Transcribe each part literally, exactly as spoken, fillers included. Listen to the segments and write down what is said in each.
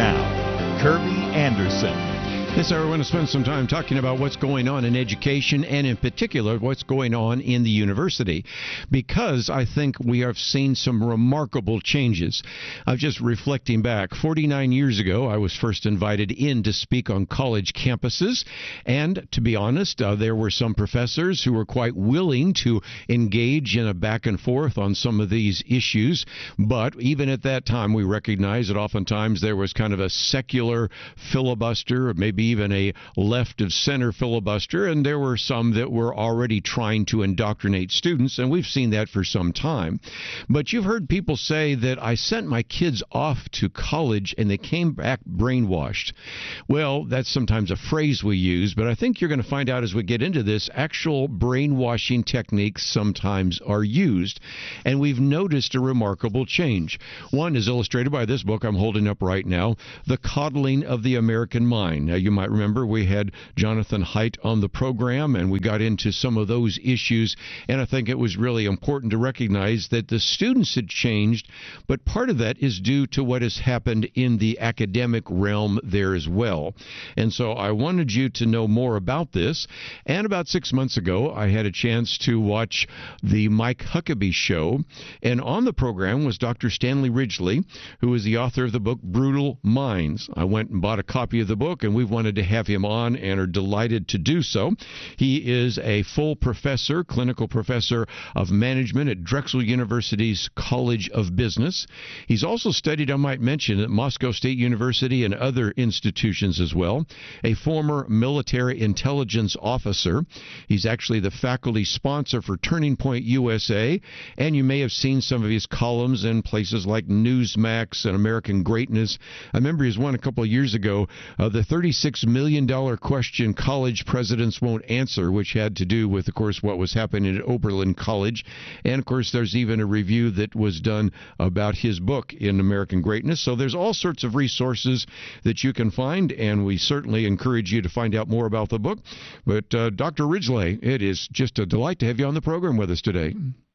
Now, Kirby Anderson. This hour, I want to spend some time talking about what's going on in education and, in particular, what's going on in the university, because I think we have seen some remarkable changes. I'm just reflecting back. forty-nine years ago, I was first invited in to speak on college campuses, and to be honest, uh, there were some professors who were quite willing to engage in a back and forth on some of these issues, but even at that time, we recognized that oftentimes there was kind of a secular filibuster, or maybe even a left of center filibuster, and there were some that were already trying to indoctrinate students, and we've seen that for some time. But you've heard people say that I sent my kids off to college and they came back brainwashed. Well, that's sometimes a phrase we use, but I think you're going to find out as we get into this, actual brainwashing techniques sometimes are used, and we've noticed a remarkable change. One is illustrated by this book I'm holding up right now, The Coddling of the American Mind. Now, you might remember we had Jonathan Haidt on the program, and we got into some of those issues, and I think it was really important to recognize that the students had changed, but part of that is due to what has happened in the academic realm there as well. And so I wanted you to know more about this, and about six months ago, I had a chance to watch the Mike Huckabee show, and on the program was Doctor Stanley Ridgely, who is the author of the book Brutal Minds. I went and bought a copy of the book, and we've wanted to have him on and are delighted to do so. He is a full professor, clinical professor of management at Drexel University's College of Business. He's also studied, I might mention, at Moscow State University and other institutions as well. A former military intelligence officer. He's actually the faculty sponsor for Turning Point U S A, and you may have seen some of his columns in places like Newsmax and American Greatness. I remember his one a couple of years ago, uh, the thirty-six million dollar question college presidents won't answer, which had to do with, of course, what was happening at Oberlin College. And, of course, there's even a review that was done about his book in American Greatness. So there's all sorts of resources that you can find, and we certainly encourage you to find out more about the book. But, uh, Doctor Ridgely, it is just a delight to have you on the program with us today.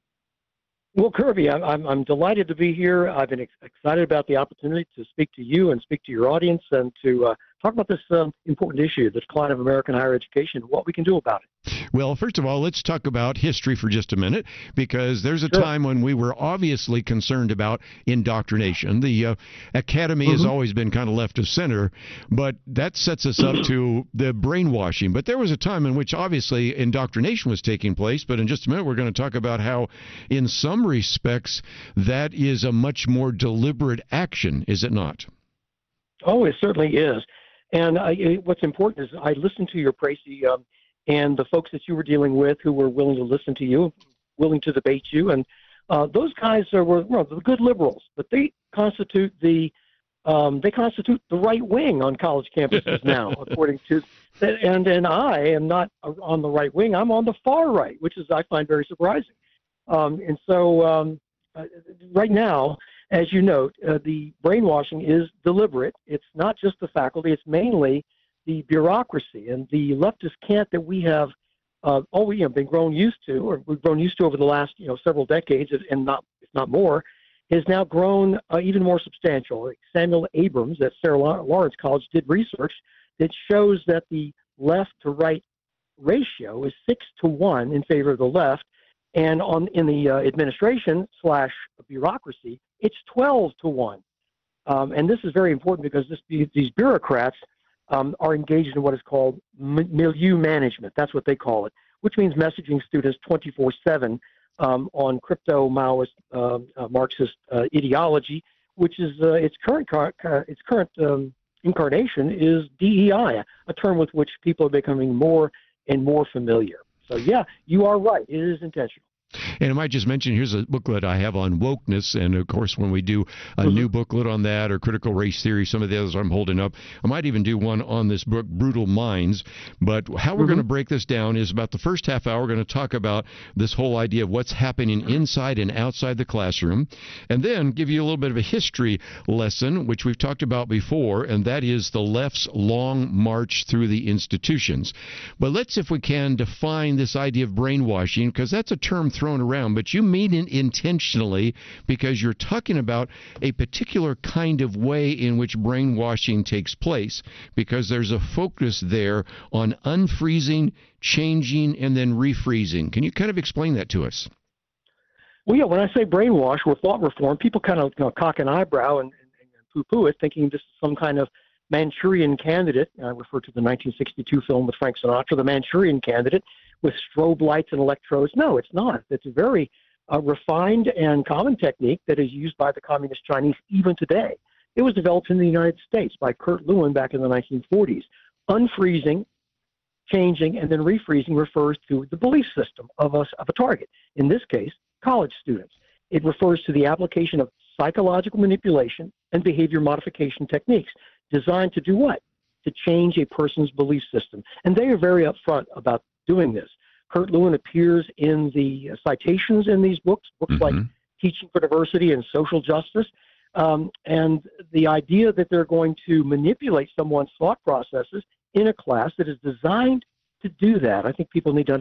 Well, Kirby, I'm, I'm, I'm delighted to be here. I've been ex- excited about the opportunity to speak to you and speak to your audience and to uh, talk about this um, important issue, the decline of American higher education, what we can do about it. Well, first of all, let's talk about history for just a minute, because there's a Sure. time when we were obviously concerned about indoctrination. The uh, academy mm-hmm. has always been kind of left of center, but that sets us up to the brainwashing. But there was a time in which obviously indoctrination was taking place, but in just a minute we're going to talk about how in some respects that is a much more deliberate action, is it not? Oh, it certainly is. And I, what's important is I listened to your Précis um, and the folks that you were dealing with who were willing to listen to you, willing to debate you. And uh, those guys are, were well, the good liberals, but they constitute the um, they constitute the right wing on college campuses now, according to and and I am not on the right wing. I'm on the far right, which is I find very surprising. Um, and so um, uh, right now, as you note, uh, the brainwashing is deliberate. It's not just the faculty. It's mainly the bureaucracy and the leftist cant that we have uh, always you know, been grown used to, or we've grown used to over the last you know several decades, and not if not more, has now grown uh, even more substantial. Like Samuel Abrams at Sarah Lawrence College did research that shows that the left to right ratio is six to one in favor of the left, and on in the uh, administration slash bureaucracy, it's twelve to one. Um, and this is very important because this, these bureaucrats um, are engaged in what is called milieu management. That's what they call it, which means messaging students twenty-four seven um, on crypto Maoist uh, uh, Marxist uh, ideology, which is uh, its current uh, its current um, incarnation is D E I, a term with which people are becoming more and more familiar. So yeah, you are right. It is intentional. And I might just mention, here's a booklet I have on wokeness, and of course when we do a mm-hmm. new booklet on that, or critical race theory, some of the others I'm holding up, I might even do one on this book, Brutal Minds. But how we're mm-hmm. going to break this down is about the first half hour, we're going to talk about this whole idea of what's happening inside and outside the classroom, and then give you a little bit of a history lesson, which we've talked about before, and that is the left's long march through the institutions. But let's, if we can, define this idea of brainwashing, because that's a term thrown around, but you mean it intentionally because you're talking about a particular kind of way in which brainwashing takes place, because there's a focus there on unfreezing, changing, and then refreezing. Can you kind of explain that to us? Well, yeah, when I say brainwash or thought reform, people kind of you know, cock an eyebrow and, and, and poo-poo it, thinking this is some kind of Manchurian Candidate. I refer to the nineteen sixty-two film with Frank Sinatra, The Manchurian Candidate, with strobe lights and electrodes. No, it's not. It's a very uh, refined and common technique that is used by the Communist Chinese even today. It was developed in the United States by Kurt Lewin back in the nineteen forties. Unfreezing, changing, and then refreezing refers to the belief system of a, of a target. In this case, college students. It refers to the application of psychological manipulation and behavior modification techniques designed to do what? To change a person's belief system. And they are very upfront about doing this. Kurt Lewin appears in the citations in these books, books mm-hmm. like Teaching for Diversity and Social Justice. Um, and the idea that they're going to manipulate someone's thought processes in a class that is designed to do that, I think people need to